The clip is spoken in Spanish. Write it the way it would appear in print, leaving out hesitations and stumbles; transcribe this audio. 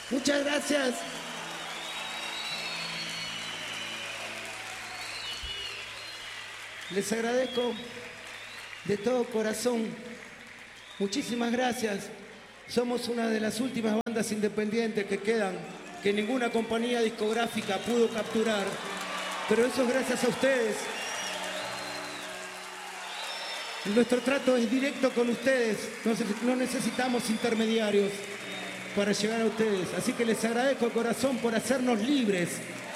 Muchas gracias. Les agradezco de todo corazón. Muchísimas gracias. Somos una de las últimas bandas independientes que quedan, que ninguna compañía discográfica pudo capturar. Pero eso es gracias a ustedes. Nuestro trato es directo con ustedes. No necesitamos intermediarios para llegar a ustedes. Así que les agradezco de corazón por hacernos libres